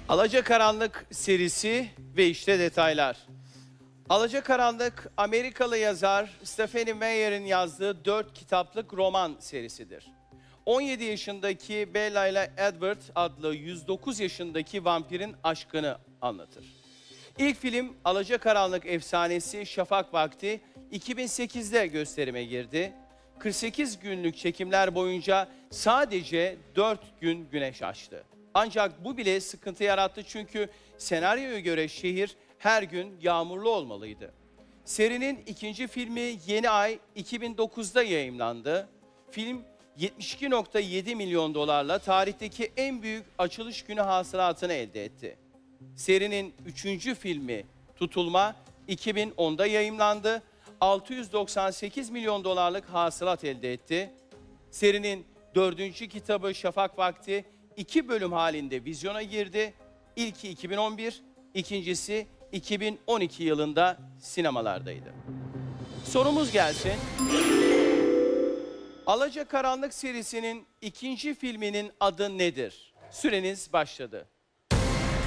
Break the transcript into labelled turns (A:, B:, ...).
A: Alacakaranlık serisi ve işte detaylar. Alacakaranlık, Amerikalı yazar Stephenie Meyer'in yazdığı 4 kitaplık roman serisidir. 17 yaşındaki Bella ile Edward adlı 109 yaşındaki vampirin aşkını anlatır. İlk film Alacakaranlık efsanesi Şafak Vakti 2008'de gösterime girdi. 48 günlük çekimler boyunca sadece 4 gün güneş açtı. Ancak bu bile sıkıntı yarattı çünkü senaryoya göre şehir her gün yağmurlu olmalıydı. Serinin ikinci filmi Yeni Ay 2009'da yayımlandı. Film 72,7 milyon dolarla tarihteki en büyük açılış günü hasılatını elde etti. Serinin üçüncü filmi Tutulma 2010'da yayımlandı. 698 milyon dolarlık hasılat elde etti. Serinin dördüncü kitabı Şafak Vakti 2 bölüm halinde vizyona girdi. İlki 2011, ikincisi 2012 yılında sinemalardaydı. Sorumuz gelsin. Alacakaranlık serisinin ikinci filminin adı nedir? Süreniz başladı.